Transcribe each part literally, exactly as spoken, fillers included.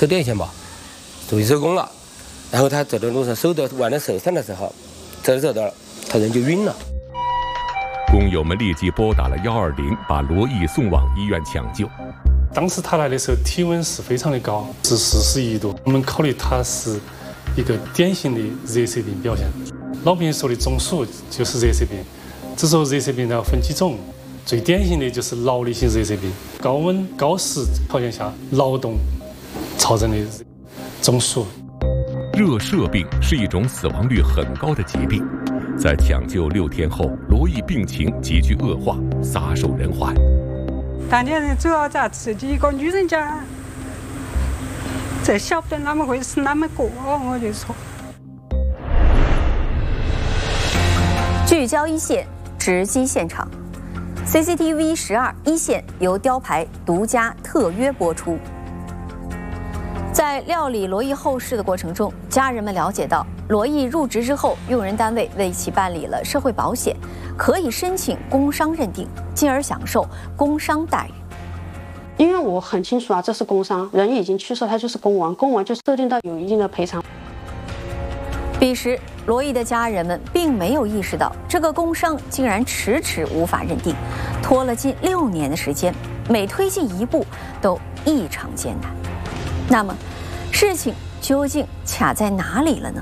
车电线吧，注意手工了。然后他走的路上手都腕在手上的时候，走着走着，他人就晕了。 工友们立即拨打了一二零，把罗毅送往医院抢救。 当时他来的时候，体温是非常的高，是四十一度。我们考虑他是一个典型的热射病表现。老病人说的中暑就是热射病，只说热射病要分几种，最典型的就是劳力性热射病，高温高湿条件下劳动造成的中暑。 热射病是一种死亡率很高的疾病，在抢救六天后，罗毅病情急剧恶化，撒手人寰。 大家人主要在自己一个女人家，这晓不得哪么回事，哪么过，我就说。 聚焦一线，直击现场。C C T V 十二一线由雕牌独家特约播出。在料理罗毅后事的过程中，家人们了解到，罗毅入职之后，用人单位为其办理了社会保险，可以申请工伤认定，进而享受工伤待遇。 因为我很清楚啊，这是工伤，人已经去世，他就是工亡，工亡就设定到有一定的赔偿。 彼时，罗毅的家人们并没有意识到，这个工伤竟然迟迟无法认定，拖了近六年的时间，每推进一步都异常艰难。那么，事情究竟卡在哪里了呢？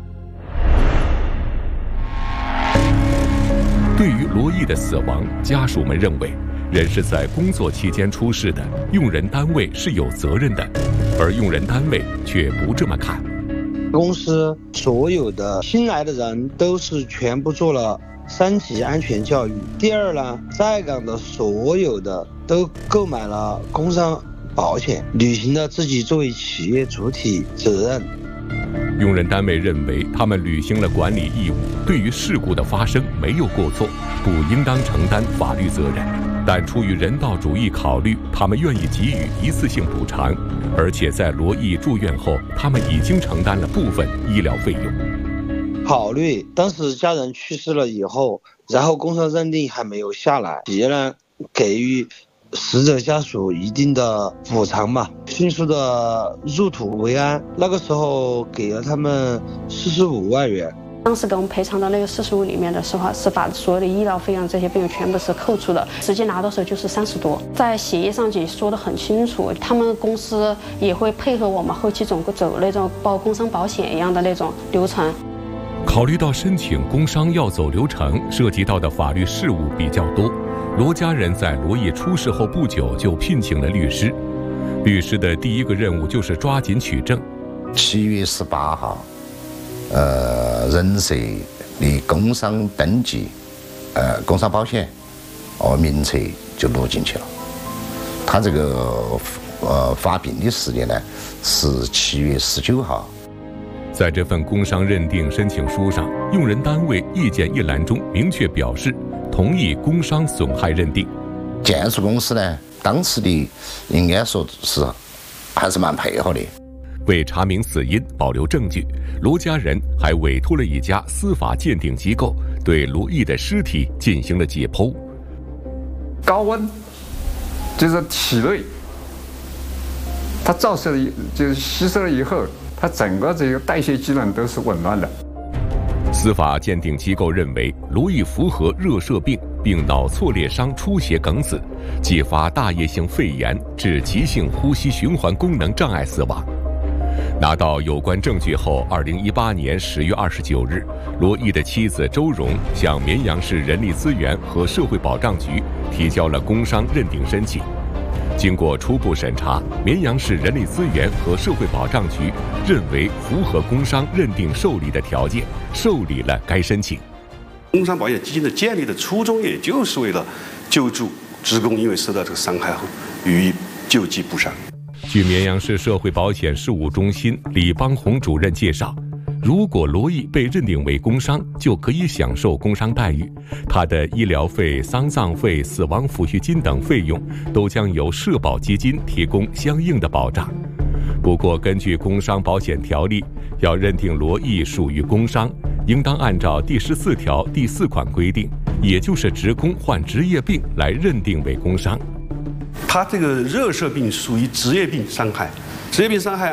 对于罗毅的死亡，家属们认为，人是在工作期间出事的，用人单位是有责任的，而用人单位却不这么看。 公司所有的新来的人都是全部做了三级安全教育。第二呢，在岗的所有的都购买了工伤保险，履行了自己作为企业主体责任。 用人单位认为他们履行了管理义务，对于事故的发生没有过错，不应当承担法律责任。但出于人道主义考虑，他们愿意给予一次性补偿，而且在罗毅住院后，他们已经承担了部分医疗费用。 考虑当时家人去世了以后，然后工伤认定还没有下来，企业呢给予死者家属一定的补偿嘛，迅速的入土为安。那个时候给了他们四十五万元。 当时给我们赔偿的那个四十五里面的时候，是把所有的医疗费用这些费用全部是扣除的，实际拿到手就是三十多。在协议上也说得很清楚，他们公司也会配合我们后期总走那种包工伤保险一样的那种流程。 考虑到申请工伤要走流程，涉及到的法律事务比较多，罗家人在罗毅出事后不久就聘请了律师。律师的第一个任务就是抓紧取证。 七月十八号，呃，人社的工伤登记，呃，工伤保险，哦，名册就录进去了。他这个呃发病的时间呢是七月十九号。 在这份工伤认定申请书上，用人单位意见一栏中明确表示同意工伤损害认定。 建筑公司呢，当时的应该说是还是蛮配合的。 为查明死因、保留证据，罗家人还委托了一家司法鉴定机构对罗毅的尸体进行了解剖。 高温就是体内，它照射了，就是吸收了以后，它整个这个代谢机能都是紊乱的。 司法鉴定机构认为，罗毅符合热射病并脑挫裂伤出血梗死，继发大叶性肺炎致急性呼吸循环功能障碍死亡。拿到有关证据后，二零一八年十月二十九日，罗毅的妻子周荣向绵阳市人力资源和社会保障局提交了工伤认定申请。经过初步审查，绵阳市人力资源和社会保障局认为符合工伤认定受理的条件，受理了该申请。 工伤保险基金的建立的初衷，也就是为了救助职工因为受到这个伤害后予以救济补偿。 据绵阳市社会保险事务中心李邦红主任介绍，如果罗毅被认定为工伤，就可以享受工伤待遇，他的医疗费、丧葬费、死亡抚恤金等费用都将由社保基金提供相应的保障。不过，根据工伤保险条例，要认定罗毅属于工伤，应当按照第十四条第四款规定，也就是职工患职业病来认定为工伤。 他这个热射病属于职业病伤害，职业病伤害